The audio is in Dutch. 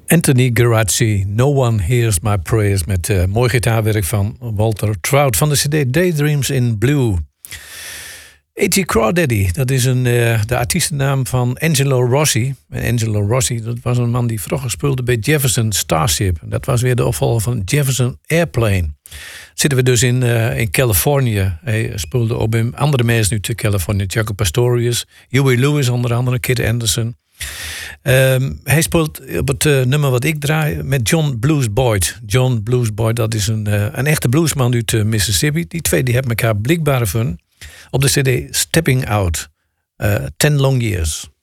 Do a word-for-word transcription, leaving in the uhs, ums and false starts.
Anthony Geraci, No One Hears My Prayers... met uh, mooi gitaarwerk van Walter Trout van de cd Daydreams in Blue. A T Crawdaddy, dat is een, uh, de artiestennaam van Angelo Rossi. En Angelo Rossi, dat was een man die vroeger speelde bij Jefferson Starship. Dat was weer de opvolger van Jefferson Airplane. Zitten we dus in, uh, in Californië. Hij speelde ook bij andere mensen nu te Californië. Jaco Pastorius, Huey Lewis onder andere, Kit Anderson. Um, hij speelt op het uh, nummer wat ik draai met John Blues Boyd. John Blues Boyd, dat is een, uh, een echte bluesman uit uh, Mississippi. Die twee die hebben elkaar blijkbaar gevonden op de cd Stepping Out. Uh, Ten Long Years.